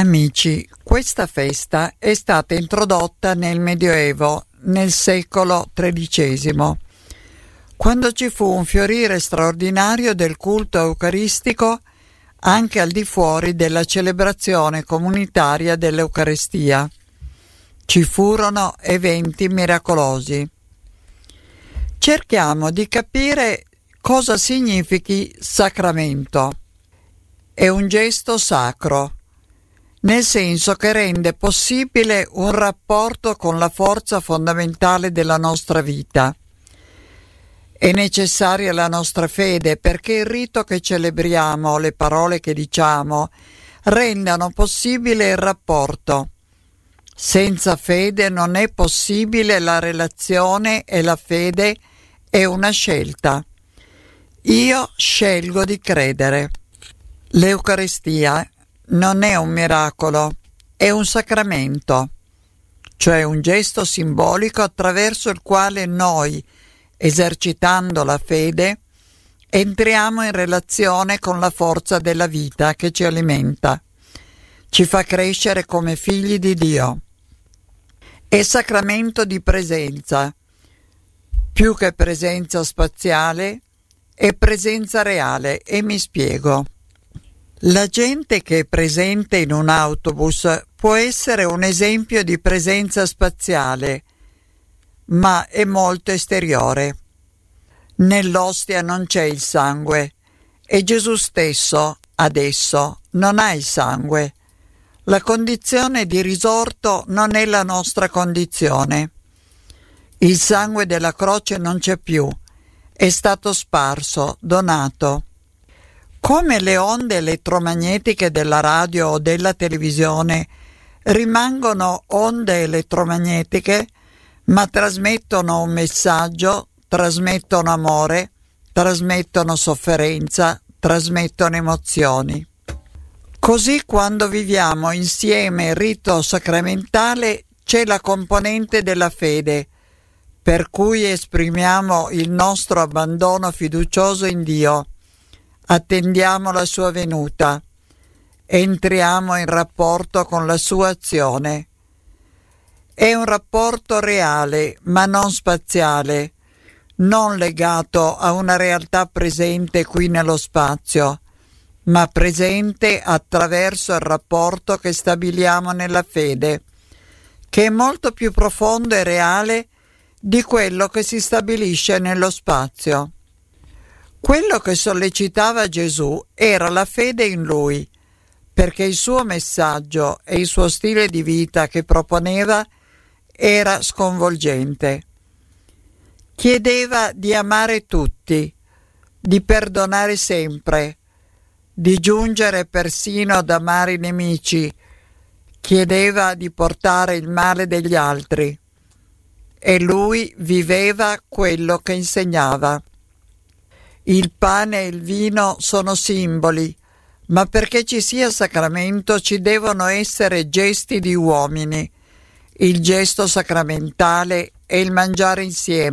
Amici, questa festa è stata introdotta nel Medioevo, nel secolo XIII, quando ci fu un fiorire straordinario del culto eucaristico anche al di fuori della celebrazione comunitaria dell'Eucaristia. Ci furono eventi miracolosi. Cerchiamo di capire cosa significhi sacramento. È un gesto sacro, nel senso che rende possibile un rapporto con la forza fondamentale della nostra vita. È necessaria la nostra fede perché il rito che celebriamo, le parole che diciamo, rendano possibile il rapporto. Senza fede non è possibile la relazione e la fede è una scelta. Io scelgo di credere. L'Eucaristia non è un miracolo, è un sacramento, cioè un gesto simbolico attraverso il quale noi, esercitando la fede, entriamo in relazione con la forza della vita che ci alimenta, ci fa crescere come figli di Dio. È sacramento di presenza, più che presenza spaziale, è presenza reale e mi spiego. La gente che è presente in un autobus può essere un esempio di presenza spaziale, ma è molto esteriore. Nell'ostia non c'è il sangue e Gesù stesso, adesso, non ha il sangue. La condizione di risorto non è la nostra condizione. Il sangue della croce non c'è più, è stato sparso, donato. Come le onde elettromagnetiche della radio o della televisione rimangono onde elettromagnetiche, ma trasmettono un messaggio, trasmettono amore, trasmettono sofferenza, trasmettono emozioni. Così quando viviamo insieme il rito sacramentale c'è la componente della fede, per cui esprimiamo il nostro abbandono fiducioso in Dio. Attendiamo la sua venuta, entriamo in rapporto con la sua azione. È un rapporto reale, ma non spaziale, non legato a una realtà presente qui nello spazio, ma presente attraverso il rapporto che stabiliamo nella fede, che è molto più profondo e reale di quello che si stabilisce nello spazio. Quello che sollecitava Gesù era la fede in Lui, perché il suo messaggio e il suo stile di vita che proponeva era sconvolgente. Chiedeva di amare tutti, di perdonare sempre, di giungere persino ad amare i nemici. Chiedeva di portare il male degli altri. E lui viveva quello che insegnava. Il pane e il vino sono simboli, ma perché ci sia sacramento ci devono essere gesti di uomini. Il gesto sacramentale è il mangiare insieme.